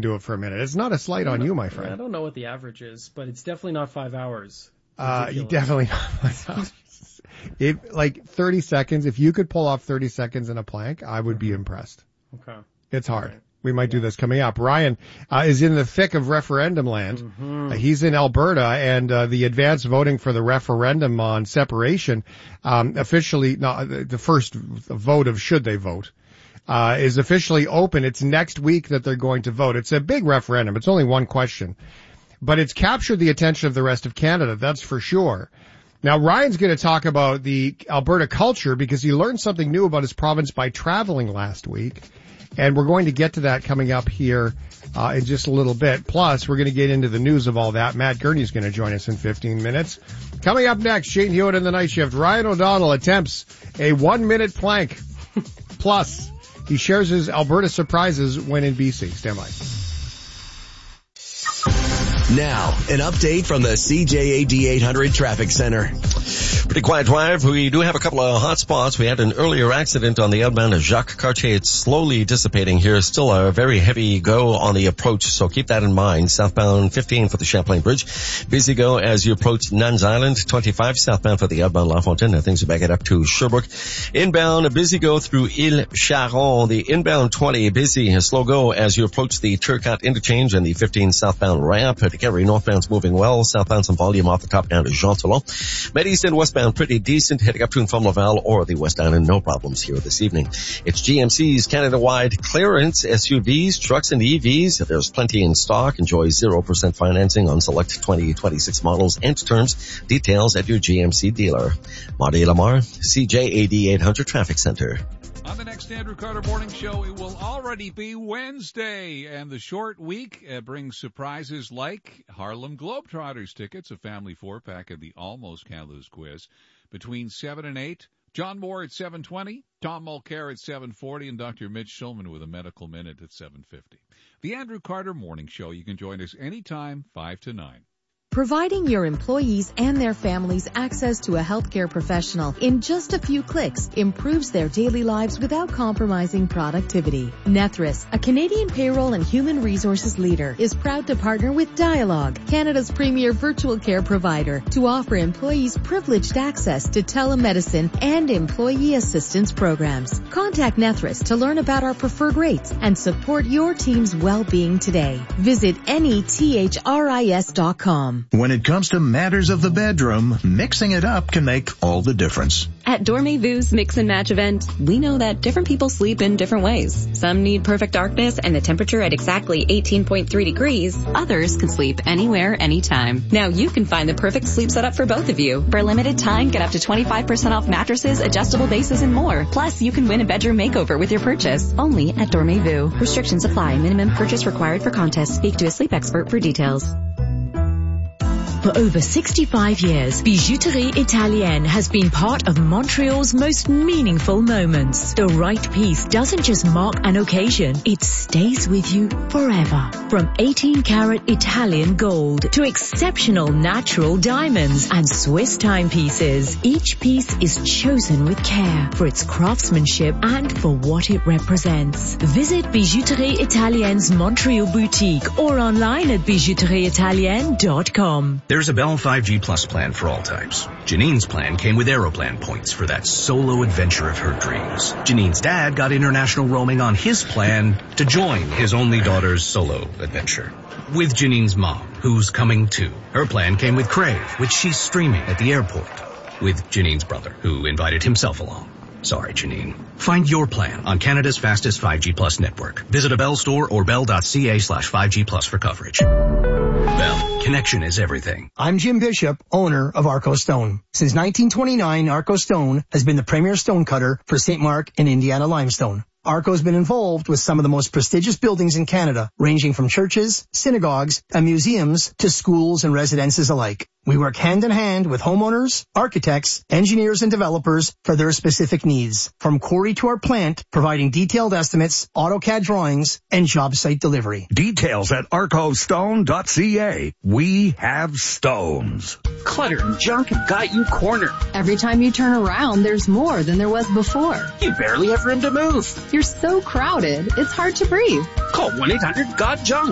do it for a minute. It's not a slight on you, my I friend. don't know what the average is, but it's definitely not 5 hours. You definitely like 30 seconds. If you could pull off 30 seconds in a plank, I would be impressed. Okay. It's hard. Right. We might do this coming up. Ryan is in the thick of referendum land. Mm-hmm. He's in Alberta, and the advanced voting for the referendum on separation, officially, the first vote of should they vote, is officially open. It's next week that they're going to vote. It's a big referendum. It's only one question, but it's captured the attention of the rest of Canada. That's for sure. Now, Ryan's going to talk about the Alberta culture because he learned something new about his province by traveling last week. And we're going to get to that coming up here in just a little bit. Plus, we're going to get into the news of all that. Matt Gurney's going to join us in 15 minutes. Coming up next, Shane Hewitt in the night shift. Ryan O'Donnell attempts a 1-minute plank. Plus, he shares his Alberta surprises when in BC. Stand by. Now, an update from the CJAD 800 Traffic Center. Pretty quiet drive. We do have a couple of hot spots. We had an earlier accident on the outbound of Jacques Cartier. It's slowly dissipating here. Still a very heavy go on the approach, so keep that in mind. Southbound 15 for the Champlain Bridge. Busy go as you approach Nuns Island. 25 southbound for the outbound La Fontaine. Things are back it up to Sherbrooke. Inbound, a busy go through Ile Charon. The inbound 20, busy, a slow go as you approach the Turcotte interchange and the 15 southbound ramp. To Kerry, northbound's moving well. Southbound some volume off the top down to Jean Talon. Med East and westbound pretty decent, heading up to and from Laval or the West Island, no problems here this evening. It's GMC's Canada-wide clearance SUVs, trucks, and EVs. There's plenty in stock. Enjoy 0% financing on select 2026 models and terms. Details at your GMC dealer. Marty Lamar, CJAD 800 Traffic Center. On the next Andrew Carter Morning Show, it will already be Wednesday, and the short week brings surprises like Harlem Globetrotters tickets, a family 4-pack of the Almost Can't Lose quiz, between 7 and 8. John Moore at 7:20, Tom Mulcair at 7:40, and Dr. Mitch Schulman with a medical minute at 7:50. The Andrew Carter Morning Show, you can join us anytime, 5 to 9. Providing your employees and their families access to a healthcare professional in just a few clicks improves their daily lives without compromising productivity. Nethris, a Canadian payroll and human resources leader, is proud to partner with Dialogue, Canada's premier virtual care provider, to offer employees privileged access to telemedicine and employee assistance programs. Contact Nethris to learn about our preferred rates and support your team's well-being today. Visit nethris.com. When it comes to matters of the bedroom, mixing it up can make all the difference. At Dormez-Vu's Mix and Match event, we know that different people sleep in different ways. Some need perfect darkness and the temperature at exactly 18.3 degrees. Others can sleep anywhere, anytime. Now you can find the perfect sleep setup for both of you. For a limited time, get up to 25% off mattresses, adjustable bases, and more. Plus, you can win a bedroom makeover with your purchase. Only at Dormez-Vu. Restrictions apply. Minimum purchase required for contest. Speak to a sleep expert for details. For over 65 years, Bijouterie Italienne has been part of Montreal's most meaningful moments. The right piece doesn't just mark an occasion, it stays with you forever. From 18-karat Italian gold to exceptional natural diamonds and Swiss timepieces, each piece is chosen with care for its craftsmanship and for what it represents. Visit Bijouterie Italienne's Montreal boutique or online at bijouterieitalienne.com. There's a Bell 5G Plus plan for all types. Janine's plan came with Aeroplan points for that solo adventure of her dreams. Janine's dad got international roaming on his plan to join his only daughter's solo adventure. With Janine's mom, who's coming too. Her plan came with Crave, which she's streaming at the airport. With Janine's brother, who invited himself along. Sorry, Janine. Find your plan on Canada's fastest 5G Plus network. Visit a Bell store or bell.ca/5G Plus for coverage. Bell, connection is everything. I'm Jim Bishop, owner of Arco Stone. Since 1929, Arco Stone has been the premier stone cutter for St. Mark and Indiana limestone. Arco's been involved with some of the most prestigious buildings in Canada, ranging from churches, synagogues, and museums to schools and residences alike. We work hand in hand with homeowners, architects, engineers, and developers for their specific needs. From quarry to our plant, providing detailed estimates, AutoCAD drawings, and job site delivery. Details at arcostone.ca. We have stones. Clutter and junk have got you cornered. Every time you turn around, there's more than there was before. You barely have room to move. You're so crowded, it's hard to breathe. Call 1-800-GOT-JUNK.